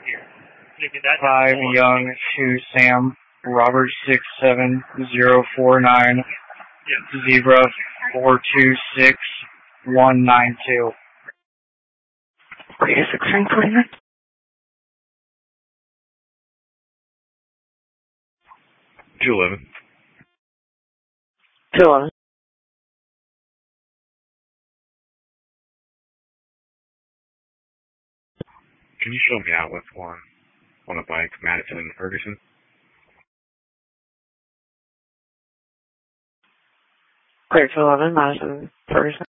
5 Young 2 Sam, Robert 67049, Zebra 426192. Wait, is it train 29? 211. 211. Can you show me out with one on a bike, Madison and Ferguson? Clear 211, Madison, Ferguson.